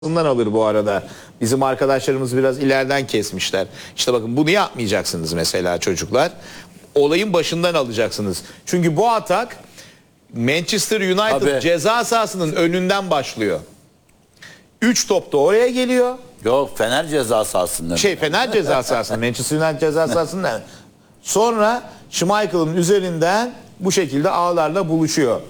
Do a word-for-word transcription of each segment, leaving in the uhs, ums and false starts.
Bundan alır bu arada. Bizim arkadaşlarımız biraz ileriden kesmişler. İşte bakın bunu yapmayacaksınız mesela çocuklar. Olayın başından alacaksınız. Çünkü bu atak Manchester United Tabii. ceza sahasının önünden başlıyor. Üç top da oraya geliyor. Yok, Fener ceza sahasında. Şey Fener ceza sahasında, Manchester United ceza sahasında. Sonra Schmeichel'ın üzerinden bu şekilde ağlarla buluşuyor.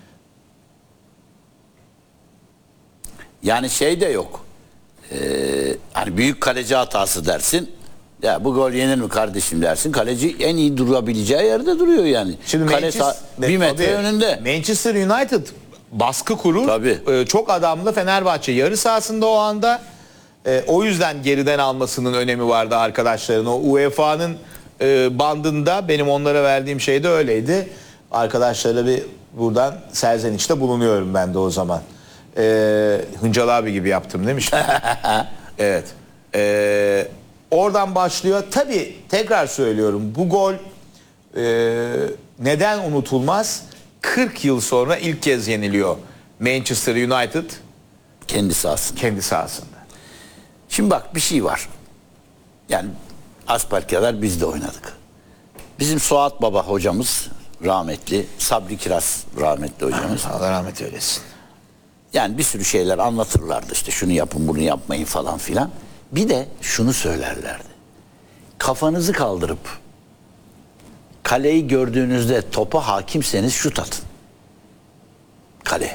Yani şey de yok. Ee, hani büyük kaleci hatası dersin. Ya bu gol yenir mi kardeşim dersin. Kaleci en iyi durabileceği yerde duruyor yani. Şimdi Kale Manchester, sağ- bir metre tabii, önünde. Manchester United baskı kurur. Tabii. Ee, çok adamlı Fenerbahçe yarı sahasında o anda. Ee, o yüzden geriden almasının önemi vardı arkadaşların. O U E F A'nın e, bandında benim onlara verdiğim şey de öyleydi. Arkadaşlara bir buradan serzenişte bulunuyorum ben de o zaman. Ee, Hıncal abi gibi yaptım değil mi şimdi? Evet. Ee, oradan başlıyor. Tabii tekrar söylüyorum bu gol e, neden unutulmaz? kırk yıl sonra ilk kez yeniliyor Manchester United Kendi sahasında. kendi sahasında. Şimdi bak bir şey var. Yani asbelkader biz de oynadık. Bizim Suat Baba hocamız rahmetli, Sabri Kiraz rahmetli hocamız. Allah rahmet eylesin. Yani bir sürü şeyler anlatırlardı, işte şunu yapın bunu yapmayın falan filan. Bir de şunu söylerlerdi. Kafanızı kaldırıp kaleyi gördüğünüzde topa hakimseniz şut atın. Kale.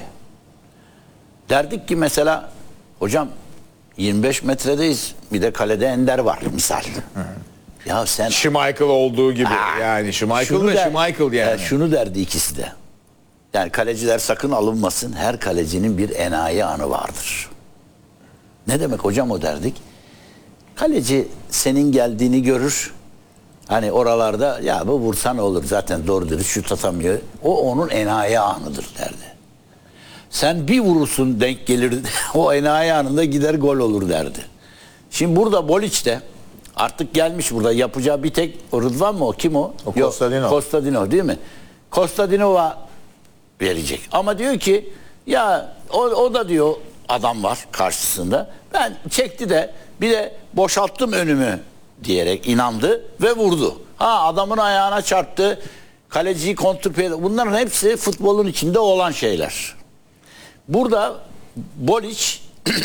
Derdik ki mesela hocam yirmi beş metredeyiz, bir de kalede Ender var misal. Ya sen Schmeichel olduğu gibi yani Schmeichel şunu ve der- Schmeichel yani. e, şunu derdi ikisi de. Yani kaleciler sakın alınmasın. Her kalecinin bir enayi anı vardır. Ne demek hocam o derdik? Kaleci senin geldiğini görür. Hani oralarda ya bu vursan olur zaten doğru dürüst şut atamıyor. O onun enayi anıdır derdi. Sen bir vurursun denk gelir o enayi anında gider gol olur derdi. Şimdi burada Boliç'te artık gelmiş burada yapacağı bir tek o Rıdvan mı o kim o? O Kostadinov. Kostadinov değil mi? Kostadinov'a verecek. Ama diyor ki ya o, o da diyor adam var karşısında. Ben çekti de bir de boşalttım önümü diyerek inandı ve vurdu. Ha adamın ayağına çarptı. Kaleciyi kontrpiyede. Bunların hepsi futbolun içinde olan şeyler. Burada Boliç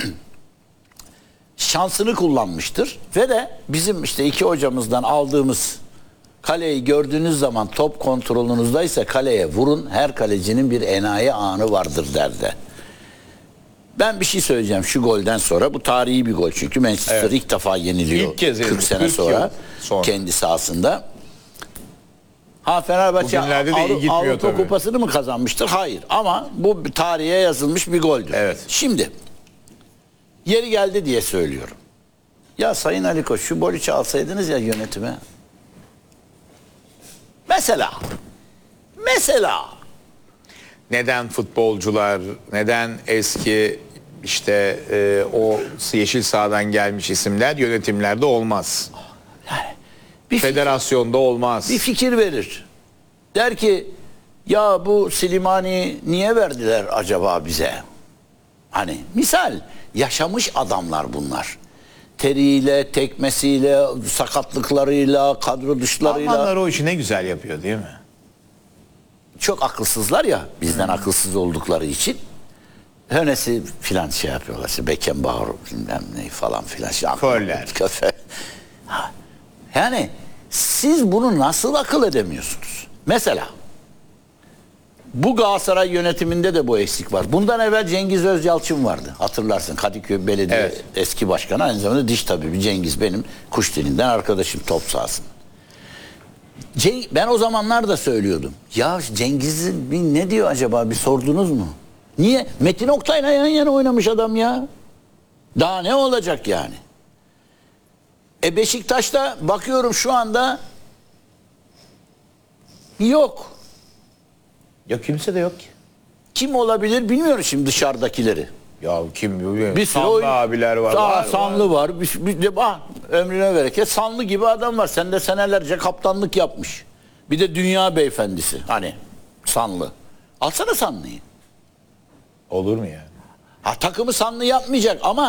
şansını kullanmıştır ve de bizim işte iki hocamızdan aldığımız kaleyi gördüğünüz zaman top kontrolünüzdeyse kaleye vurun. Her kalecinin bir enayi anı vardır derdi. Ben bir şey söyleyeceğim şu golden sonra. Bu tarihi bir gol çünkü Manchester Evet. ilk defa yeniliyor. İlk kez yenildi, kırk sene kırk sonra, yıl sonra. kendi sahasında. Ha Fenerbahçe Bugünlerde de iyi Avru- gitmiyor Avrupa tabii. Kupası'nı mı kazanmıştır? Hayır. Ama bu bir tarihe yazılmış bir goldür. Evet. Şimdi yeri geldi diye söylüyorum. Ya Sayın Ali Koç şu Boliç'i alsaydınız ya yönetime. Mesela mesela Neden futbolcular, neden eski işte e, o yeşil sahadan gelmiş isimler yönetimlerde olmaz. bir fikir, Federasyonda olmaz. bir fikir verir. Der ki ya bu Slimani niye verdiler acaba bize? Hani misal yaşamış adamlar bunlar. Teriyle, tekmesiyle, sakatlıklarıyla, kadro dışlarıyla. Almanlar o işi ne güzel yapıyor değil mi? Çok akılsızlar ya bizden akılsız oldukları için. Hönesi filan şey yapıyorlar. İşte Beckenbauer bilmem ne falan filan. Şey, Föller. Kafe. Ha. Yani siz bunu nasıl akıl edemiyorsunuz? Mesela bu Galatasaray yönetiminde de bu eksik var. Bundan evvel Cengiz Özyalçın vardı. Hatırlarsın Kadıköy Belediye Evet. eski başkanı. Aynı zamanda diş tabibi Cengiz benim kuş dilinden arkadaşım top sahasında. Ceng- Ben o zamanlar da söylüyordum. Ya Cengiz'in bir ne diyor acaba bir sordunuz mu? Niye? Metin Oktay'la yan yana oynamış adam ya. Daha ne olacak yani? E Beşiktaş'ta bakıyorum şu anda yok. Ya kimse de yok ki. Kim olabilir bilmiyorum şimdi dışarıdakileri. Ya kim bilmiyorum. Bir sürü Sanlı oyun- abiler var. Aa, var, Sanlı var. var. Bir, bir de, ah, ömrüne bereket. Sanlı gibi adam var. Sen de senelerce kaptanlık yapmış. Bir de dünya beyefendisi. Hani Sanlı. Alsana Sanlı'yı. Olur mu yani? Ha takımı sanlı yapmayacak ama